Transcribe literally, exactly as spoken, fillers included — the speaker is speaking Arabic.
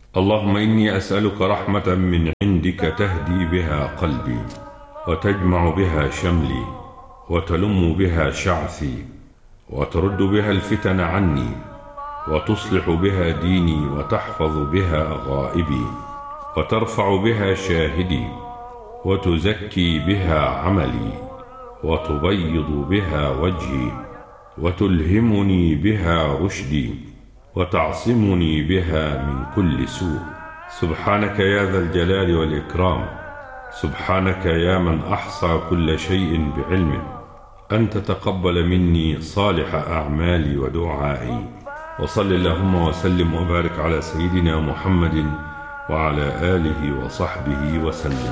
اللهم إني أسألك رحمة من عندك تهدي بها قلبي، وتجمع بها شملي، وتلم بها شعثي، وترد بها الفتن عني، وتصلح بها ديني، وتحفظ بها غائبي، وترفع بها شاهدي، وتزكي بها عملي، وتبيض بها وجهي، وتلهمني بها رشدي، وتعصمني بها من كل سوء. سبحانك يا ذا الجلال والإكرام، سبحانك يا من أحصى كل شيء بعلمه، أن تتقبل مني صالح أعمالي ودعائي. وصل اللهم وسلم وبارك على سيدنا محمد وعلى آله وصحبه وسلم.